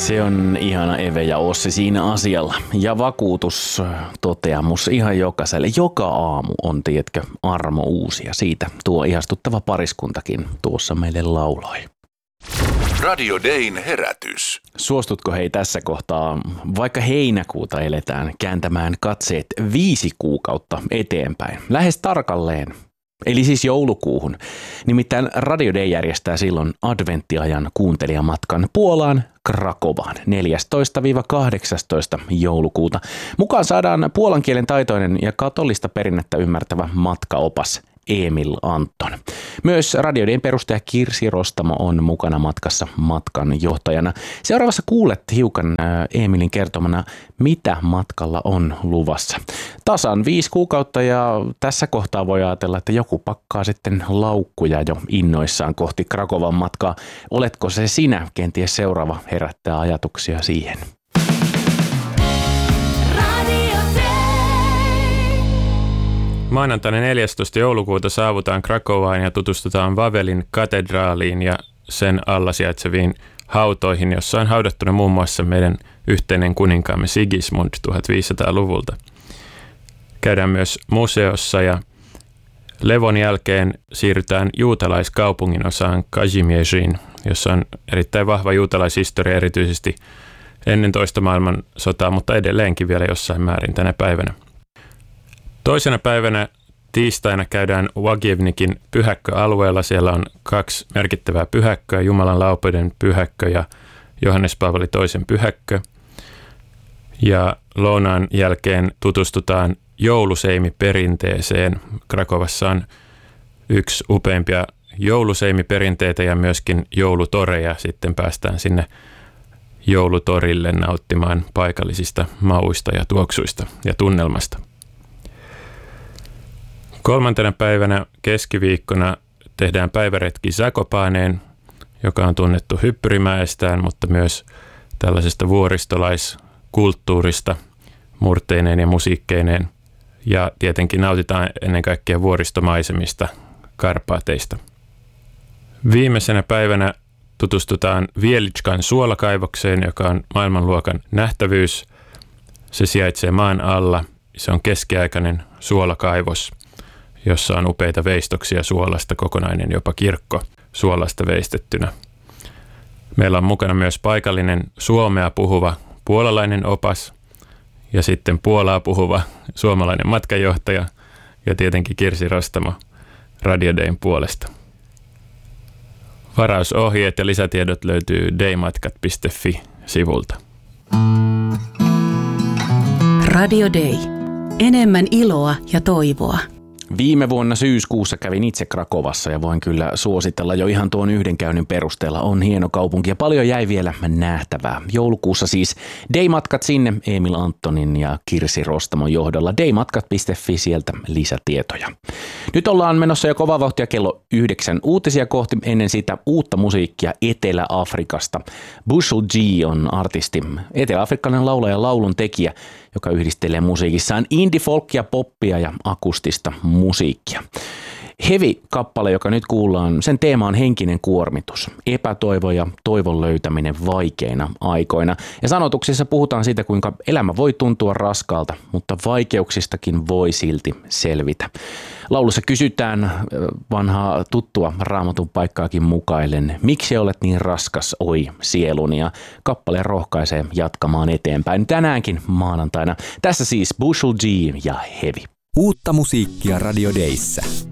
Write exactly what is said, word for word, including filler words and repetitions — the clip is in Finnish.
Se on ihana Eve ja Ossi siinä asialla. Ja vakuutus toteamus ihan jokaiselle. Joka aamu on, tiedätkö, armo uusia. Siitä tuo ihastuttava pariskuntakin tuossa meille lauloi. Radio Dayn herätys. Suostutko hei tässä kohtaa, vaikka heinäkuuta eletään, kääntämään katseet viisi kuukautta eteenpäin? Lähes tarkalleen. Eli siis joulukuuhun. Nimittäin Radio Day järjestää silloin adventtiajan kuuntelijamatkan Puolaan Krakovaan neljästoista kahdeksastoista joulukuuta. Mukaan saadaan puolan kielen taitoinen ja katolista perinnettä ymmärtävä matkaopas Emil Anton. Myös Radio Dayn perustaja Kirsi Rostamo on mukana matkassa matkan johtajana. Seuraavassa kuulet hiukan Emilin kertomana, mitä matkalla on luvassa. Tasan viisi kuukautta ja tässä kohtaa voi ajatella, että joku pakkaa sitten laukkuja jo innoissaan kohti Krakovan matkaa. Oletko se sinä? Kenties seuraava herättää ajatuksia siihen. Maanantaina neljästoista joulukuuta saavutaan Krakovaan ja tutustutaan Vavelin katedraaliin ja sen alla sijaitseviin hautoihin, jossa on haudattuna muun muassa meidän yhteinen kuninkaamme Sigismund viisitoistasataluvulta. Käydään myös museossa ja levon jälkeen siirrytään juutalaiskaupungin osaan Kazimierzyyn, jossa on erittäin vahva juutalaishistoria erityisesti ennen toista maailmansotaa, mutta edelleenkin vielä jossain määrin tänä päivänä. Toisena päivänä tiistaina käydään Łagiewnikin pyhäkköalueella. Siellä on kaksi merkittävää pyhäkköä, Jumalan laupeuden pyhäkkö ja Johannes Paavali toisen pyhäkkö. Ja lounaan jälkeen tutustutaan jouluseimiperinteeseen. Krakovassa on yksi upeimpia jouluseimiperinteitä ja myöskin joulutoreja. Sitten päästään sinne joulutorille nauttimaan paikallisista mauista ja tuoksuista ja tunnelmasta. Kolmantena päivänä keskiviikkona tehdään päiväretki Zakopaneen, joka on tunnettu hyppyrimäestään, mutta myös tällaisesta vuoristolaiskulttuurista murteineen ja musiikkeineen. Ja tietenkin nautitaan ennen kaikkea vuoristomaisemista, Karpaateista. Viimeisenä päivänä tutustutaan Wieliczkan suolakaivokseen, joka on maailmanluokan nähtävyys. Se sijaitsee maan alla. Se on keskiaikainen suolakaivos, jossa on upeita veistoksia suolasta, kokonainen jopa kirkko suolasta veistettynä. Meillä on mukana myös paikallinen suomea puhuva puolalainen opas ja sitten Puolaa puhuva suomalainen matkanjohtaja ja tietenkin Kirsi Rostamo Radio Dayn puolesta. Varausohjeet ja lisätiedot löytyy daymatkat piste fi-sivulta. Radio Day. Enemmän iloa ja toivoa. Viime vuonna syyskuussa kävin itse Krakovassa ja voin kyllä suositella jo ihan tuon yhden käynnin perusteella. On hieno kaupunki ja paljon jäi vielä nähtävää. Joulukuussa siis Daymatkat sinne Emil Antonin ja Kirsi Rostamon johdolla. daymatkat piste fi, sieltä lisätietoja. Nyt ollaan menossa jo kovaa vauhtia kello yhdeksän uutisia kohti. Ennen sitä uutta musiikkia Etelä-Afrikasta. Bushel G on artisti, etelä-afrikkalainen laulaja ja laulun tekijä, joka yhdistelee musiikissaan indie-folkia, poppia ja akustista musiikkia. Heavy-kappale, joka nyt kuullaan, sen teema on henkinen kuormitus, epätoivo ja toivon löytäminen vaikeina aikoina. Ja sanotuksissa puhutaan siitä, kuinka elämä voi tuntua raskaalta, mutta vaikeuksistakin voi silti selvitä. Laulussa kysytään vanhaa tuttua Raamatun paikkaakin mukaillen, miksi olet niin raskas, oi sieluni, ja kappale rohkaisee jatkamaan eteenpäin tänäänkin maanantaina. Tässä siis Bushel G ja Heavy. Uutta musiikkia Radio Dayssä.